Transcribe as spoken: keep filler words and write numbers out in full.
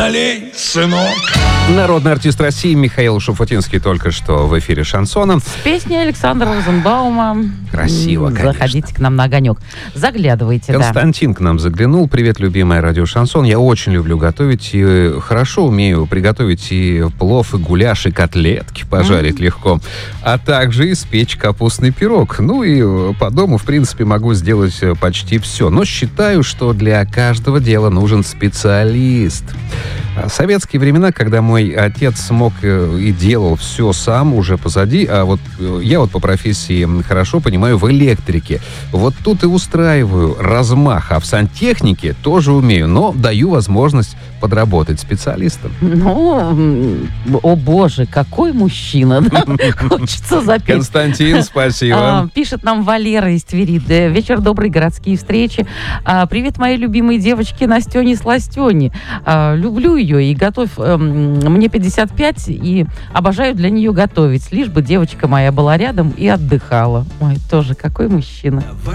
налей, сынок. Народный артист России Михаил Шуфутинский только что в эфире шансона. С песней Александра Розенбаума. Красиво, конечно. Заходите к нам на огонек. Заглядывайте, Константин да. к нам заглянул. Привет, любимое радио Шансон. Я очень люблю готовить и хорошо умею приготовить и плов, и гуляш, и котлетки пожарить mm-hmm. легко. А также испечь капустный пирог. Ну и по дому, в принципе, могу сделать почти все. Но считаю, что для каждого дела нужен специалист. В советские времена, когда мой отец смог и делал все сам, уже позади, а вот я вот по профессии хорошо понимаю в электрике. Вот тут и устраиваю размах, а в сантехнике тоже умею, но даю возможность подработать специалистом. Ну, о боже, какой мужчина, да? Хочется запеть. Константин, спасибо. А, пишет нам Валера из Твери. Вечер добрый, городские встречи. А, привет, мои любимые девочки Настене с Ластене. А, люблю ее и готовь. А, мне пятьдесят пять, и обожаю для нее готовить. Лишь бы девочка моя была рядом и отдыхала. Ой, тоже какой мужчина.